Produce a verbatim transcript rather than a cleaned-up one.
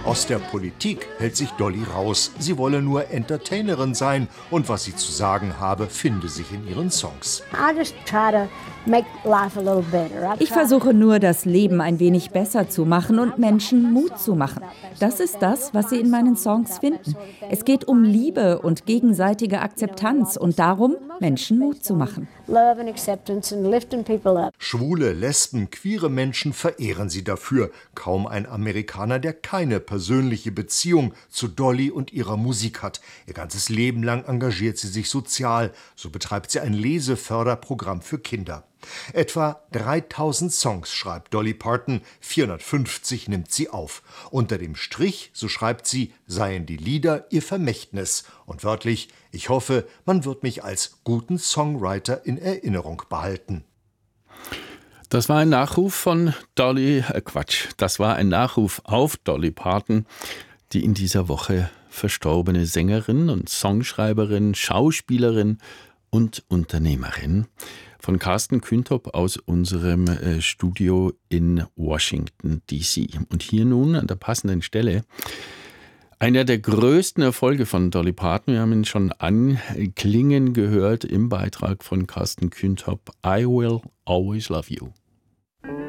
Aus der Politik hält sich Dolly raus. Sie wolle nur Entertainerin sein und was sie zu sagen habe, finde sich in ihren Songs. Ich versuche nur, das Leben ein wenig besser zu machen und Menschen Mut zu machen. Das ist das, was sie in meinen Songs finden. Es geht um Liebe und gegenseitige Akzeptanz und darum, Menschen Mut zu machen. Schwule, Lesben, queere Menschen verehren sie dafür. Kaum ein Amerikaner, der keine persönliche Beziehung zu Dolly und ihrer Musik hat. Ihr ganzes Leben lang engagiert sie sich sozial. So betreibt sie ein Leseförderprogramm für Kinder. Etwa dreitausend Songs schreibt Dolly Parton, vierhundertfünfzig nimmt sie auf. Unter dem Strich, so schreibt sie, seien die Lieder ihr Vermächtnis. Und wörtlich, ich hoffe, man wird mich als guten Songwriter in Erinnerung behalten. Das war ein Nachruf von Dolly, äh Quatsch, das war ein Nachruf auf Dolly Parton, die in dieser Woche verstorbene Sängerin und Songschreiberin, Schauspielerin und Unternehmerin. Von Carsten Küntop aus unserem äh, Studio in Washington, D C. Und hier nun an der passenden Stelle einer der größten Erfolge von Dolly Parton. Wir haben ihn schon anklingen gehört im Beitrag von Carsten Küntop. I Will Always Love You.